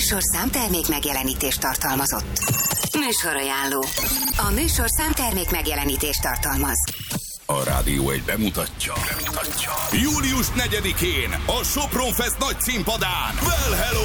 műsorszám termék megjelenítést tartalmazott. Műsorajánló. A műsorszám termék megjelenítést tartalmaz. A Rádió 1 bemutatja. Július 4-én a Sopron Fest nagy színpadán Well Hello!